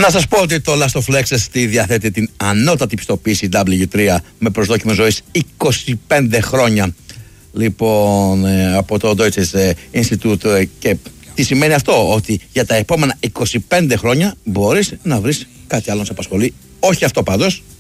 Να σας πω ότι το Last of Lexus διαθέτει την ανώτατη πιστοποίηση W3 με προσδόκιμο ζωής 25 χρόνια. Λοιπόν, από το Deutsches Institut. Και τι σημαίνει αυτό? Ότι για τα επόμενα 25 χρόνια μπορείς να βρεις κάτι άλλο να σε απασχολεί. Όχι αυτό πάντως.